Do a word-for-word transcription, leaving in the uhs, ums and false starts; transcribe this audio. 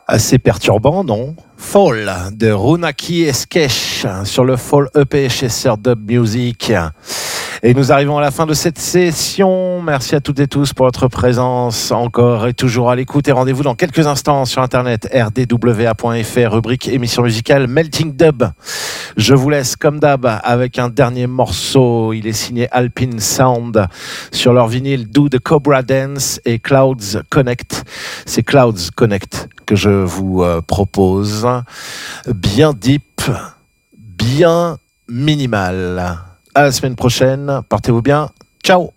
Assez perturbant, non? Fall de Runaki Eskesh sur le Fall E P chez Sir Dub Music. Et nous arrivons à la fin de cette session. Merci à toutes et tous pour votre présence encore et toujours à l'écoute. Et rendez-vous dans quelques instants sur internet r d w a point f r, rubrique émission musicale Melting Dub. Je vous laisse comme d'hab avec un dernier morceau. Il est signé Alpine Sound sur leur vinyle Do the Cobra Dance et Clouds Connect. C'est Clouds Connect que je vous euh, propose. Bien deep, bien minimal. À la semaine prochaine. Portez-vous bien. Ciao.